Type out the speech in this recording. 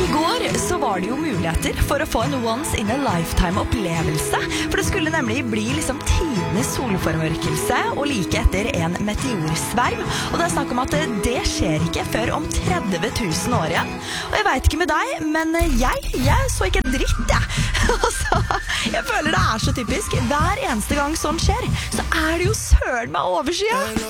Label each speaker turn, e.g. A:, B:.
A: I går så var det jo muligheter for å få en once in a lifetime opplevelse, for det skulle nemlig bli liksom tidenes solformørkelse og like etter en meteorsverm, og det er snakk om at det skjer ikke før om 30 000 år igjen. Og jeg vet ikke med deg, men jeg så ikke en dritt, jeg. Altså, jeg føler det er så typisk. Hver eneste gang sånn skjer, så er det jo søren meg overskya.